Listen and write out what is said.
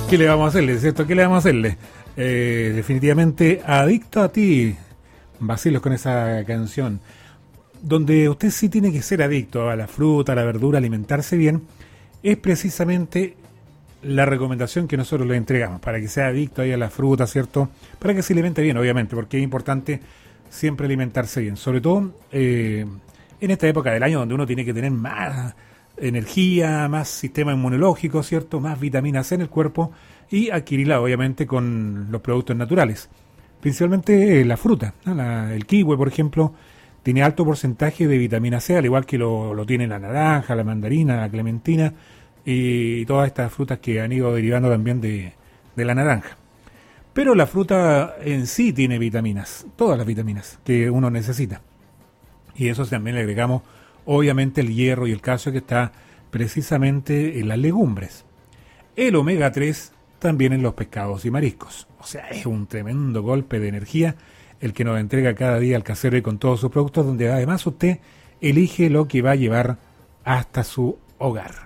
¿Qué le vamos a hacerle, cierto? ¿Qué le vamos a hacerle? Definitivamente Adicto a ti, Bacilos, con esa canción, donde usted sí tiene que ser adicto a la fruta, a la verdura, alimentarse bien, es precisamente la recomendación que nosotros le entregamos, para que sea adicto ahí a la fruta, ¿cierto? Para que se alimente bien, obviamente, porque es importante siempre alimentarse bien, sobre todo en esta época del año donde uno tiene que tener más energía, más sistema inmunológico, ¿cierto? Más vitamina C en el cuerpo y adquirirla obviamente con los productos naturales. Principalmente la fruta, ¿no? El kiwi, por ejemplo, tiene alto porcentaje de vitamina C, al igual que lo tiene la naranja, la mandarina, la clementina y todas estas frutas que han ido derivando también de la naranja. Pero la fruta en sí tiene vitaminas, todas las vitaminas que uno necesita. Y eso también le agregamos obviamente el hierro y el calcio que está precisamente en las legumbres. El omega 3 también en los pescados y mariscos. O sea, es un tremendo golpe de energía el que nos entrega cada día el Caseroy con todos sus productos, donde además usted elige lo que va a llevar hasta su hogar.